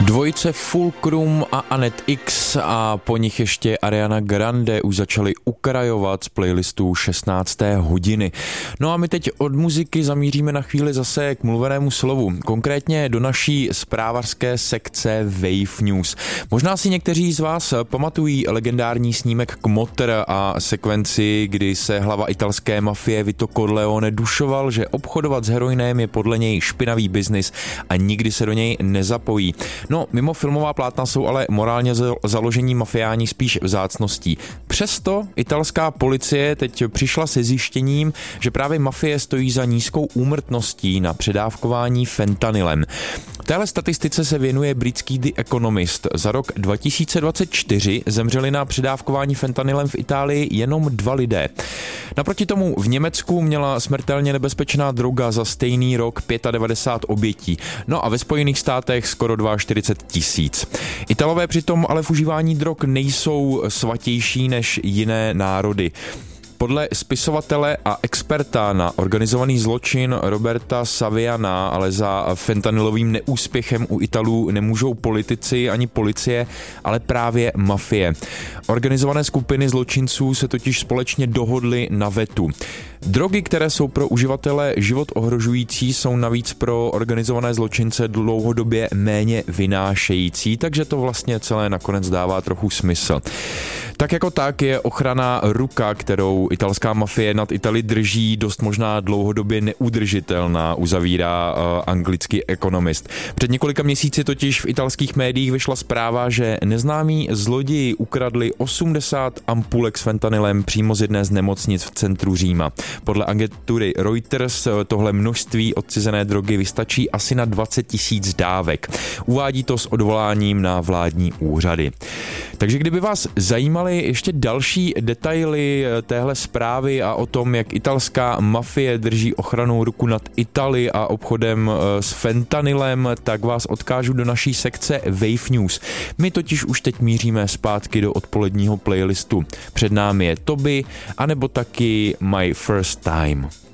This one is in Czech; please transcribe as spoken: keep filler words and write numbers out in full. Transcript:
Dvojice Fulcrum a Anet X a po nich ještě Ariana Grande už začali ukrajovat z playlistu šestnácté hodiny. No a my teď od muziky zamíříme na chvíli zase k mluvenému slovu, konkrétně do naší zprávařské sekce Wave News. Možná si někteří z vás pamatují legendární snímek Kmotr a sekvenci, kdy se hlava italské mafie Vito Corleone dušoval, že obchodovat s heroinem je podle něj špinavý biznis a nikdy se do něj nezapojí. No, mimo filmová plátna jsou ale morálně založení mafiáni spíš vzácností. Přesto italská policie teď přišla se zjištěním, že právě mafie stojí za nízkou úmrtností na předávkování fentanylem. Téhle statistice se věnuje britský The Economist. Za rok dva tisíce dvacet čtyři zemřeli na předávkování fentanylem v Itálii jenom dva lidé. Naproti tomu v Německu měla smrtelně nebezpečná droga za stejný rok devadesát pět obětí. No a ve Spojených státech skoro čtyřicet dva tisíc. Italové přitom ale v užívání drog nejsou svatější než jiné národy. Podle spisovatele a experta na organizovaný zločin Roberta Saviana ale za fentanylovým neúspěchem u Italů nemůžou politici ani policie, ale právě mafie. Organizované skupiny zločinců se totiž společně dohodly na vetu. Drogy, které jsou pro uživatele život ohrožující, jsou navíc pro organizované zločince dlouhodobě méně vynášející, takže to vlastně celé nakonec dává trochu smysl. Tak jako tak je ochranná ruka, kterou italská mafie nad Itálii drží, dost možná dlouhodobě neudržitelná, uzavírá uh, anglický Economist. Před několika měsíci totiž v italských médiích vyšla zpráva, že neznámí zloději ukradli osmdesát ampulek s fentanylem přímo z jedné z nemocnic v centru Říma. Podle agentury Reuters tohle množství odcizené drogy vystačí asi na dvacet tisíc dávek. Uvádí to s odvoláním na vládní úřady. Takže kdyby vás zajímaly ještě další detaily téhle zprávy a o tom, jak italská mafie drží ochranou ruku nad Itálii a obchodem s fentanylem, tak vás odkážu do naší sekce Wave News. My totiž už teď míříme zpátky do odpoledního playlistu. Před námi je Toby, anebo taky My First Time.